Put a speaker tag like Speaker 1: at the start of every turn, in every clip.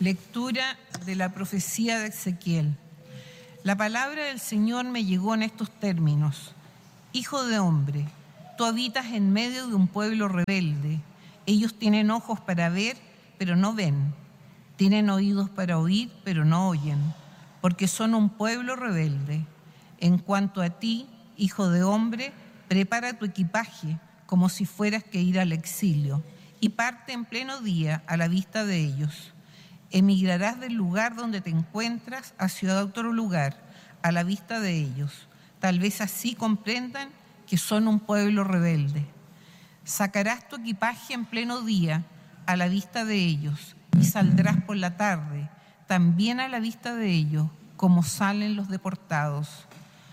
Speaker 1: Lectura de la profecía de Ezequiel. La palabra del Señor me llegó en estos términos. Hijo de hombre, tú habitas en medio de un pueblo rebelde. Ellos tienen ojos para ver, pero no ven. Tienen oídos para oír, pero no oyen, porque son un pueblo rebelde. En cuanto a ti, hijo de hombre, prepara tu equipaje como si fueras que ir al exilio y parte en pleno día a la vista de ellos. Emigrarás del lugar donde te encuentras hacia otro lugar, a la vista de ellos. Tal vez así comprendan que son un pueblo rebelde. Sacarás tu equipaje en pleno día, a la vista de ellos, y saldrás por la tarde, también a la vista de ellos, como salen los deportados.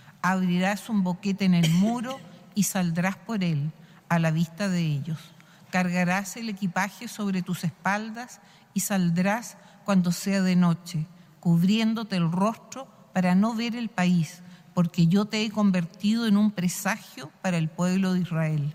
Speaker 1: Abrirás un boquete en el muro y saldrás por él, a la vista de ellos. Cargarás el equipaje sobre tus espaldas y saldrás cuando sea de noche, cubriéndote el rostro para no ver el país, porque yo te he convertido en un presagio para el pueblo de Israel.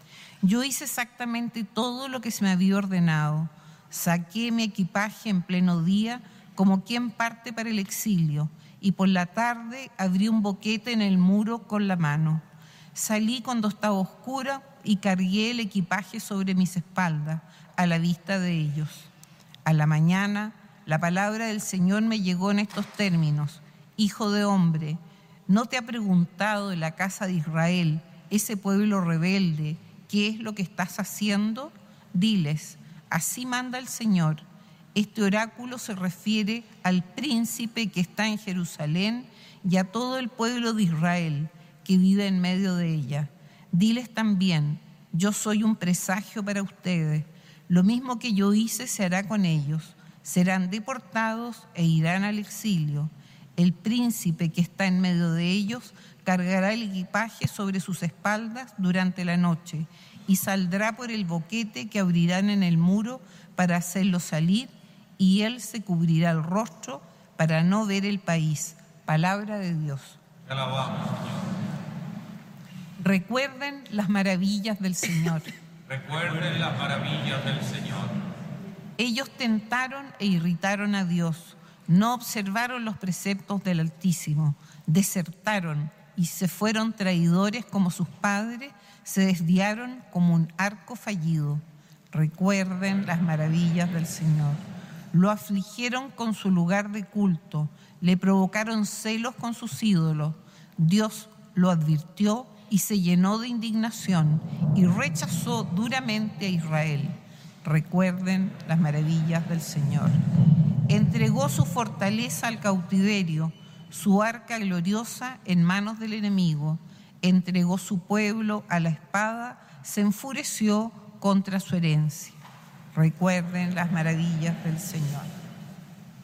Speaker 1: Yo hice exactamente todo lo que se me había ordenado. Saqué mi equipaje en pleno día, como quien parte para el exilio, y por la tarde abrí un boquete en el muro con la mano. Salí cuando estaba oscura y cargué el equipaje sobre mis espaldas, a la vista de ellos. A la mañana, la palabra del Señor me llegó en estos términos. Hijo de hombre, ¿no te ha preguntado en la casa de Israel, ese pueblo rebelde, qué es lo que estás haciendo? Diles, así manda el Señor. Este oráculo se refiere al príncipe que está en Jerusalén y a todo el pueblo de Israel que vive en medio de ella. Diles también, yo soy un presagio para ustedes. Lo mismo que yo hice se hará con ellos. Serán deportados e irán al exilio. El príncipe que está en medio de ellos cargará el equipaje sobre sus espaldas durante la noche y saldrá por el boquete que abrirán en el muro para hacerlo salir, y él se cubrirá el rostro para no ver el país. Palabra de Dios.
Speaker 2: Te alabamos, Señor.
Speaker 1: Recuerden las maravillas del Señor.
Speaker 2: Recuerden las maravillas del Señor.
Speaker 1: Ellos tentaron e irritaron a Dios, no observaron los preceptos del Altísimo, desertaron y se fueron traidores como sus padres, se desviaron como un arco fallido. Recuerden las maravillas del Señor. Lo afligieron con su lugar de culto, le provocaron celos con sus ídolos. Dios lo advirtió y se llenó de indignación y rechazó duramente a Israel. Recuerden las maravillas del Señor. Entregó su fortaleza al cautiverio, su arca gloriosa en manos del enemigo. Entregó su pueblo a la espada, se enfureció contra su herencia. Recuerden las maravillas del Señor.